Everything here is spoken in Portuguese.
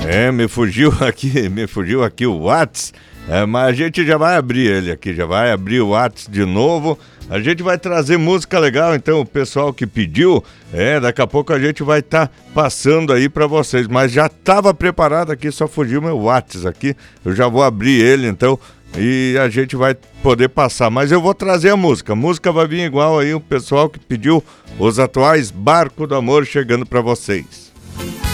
Me fugiu aqui o Whats, mas a gente já vai abrir ele aqui, já vai abrir o Whats de novo. A gente vai trazer música legal, então o pessoal que pediu, daqui a pouco a gente vai estar passando aí pra vocês, mas já estava preparado aqui, só fugiu meu Whats aqui, eu já vou abrir ele então e a gente vai poder passar, mas eu vou trazer a música vai vir igual aí o pessoal que pediu, os atuais Barco do Amor chegando pra vocês.